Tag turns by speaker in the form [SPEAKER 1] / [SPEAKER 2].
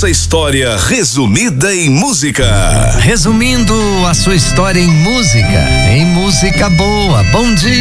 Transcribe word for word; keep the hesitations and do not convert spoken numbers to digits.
[SPEAKER 1] nossa história resumida em música.
[SPEAKER 2] Resumindo a sua história em música, em música boa. Bom dia.